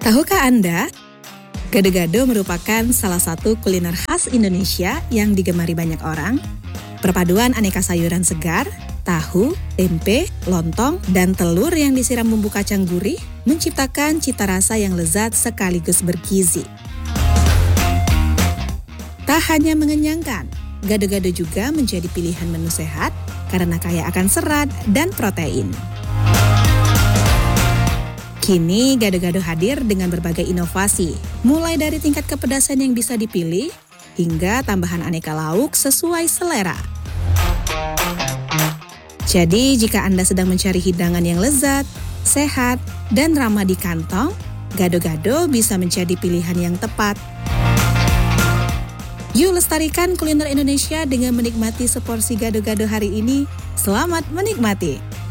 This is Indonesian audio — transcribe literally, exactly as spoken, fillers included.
Tahukah Anda, gado-gado merupakan salah satu kuliner khas Indonesia yang digemari banyak orang. Perpaduan aneka sayuran segar, tahu, tempe, lontong, dan telur yang disiram bumbu kacang gurih menciptakan cita rasa yang lezat sekaligus bergizi. Tak hanya mengenyangkan, gado-gado juga menjadi pilihan menu sehat karena kaya akan serat dan protein. Kini, gado-gado hadir dengan berbagai inovasi, mulai dari tingkat kepedasan yang bisa dipilih, hingga tambahan aneka lauk sesuai selera. Jadi, jika Anda sedang mencari hidangan yang lezat, sehat, dan ramah di kantong, gado-gado bisa menjadi pilihan yang tepat. Yuk lestarikan kuliner Indonesia dengan menikmati seporsi gado-gado hari ini. Selamat menikmati!